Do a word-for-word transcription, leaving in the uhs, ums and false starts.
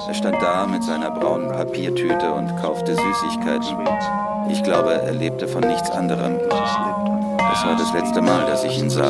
Er stand da mit seiner braunen Papiertüte und kaufte Süßigkeiten. Ich glaube, er lebte von nichts anderem. Es war das letzte Mal, dass ich ihn sah.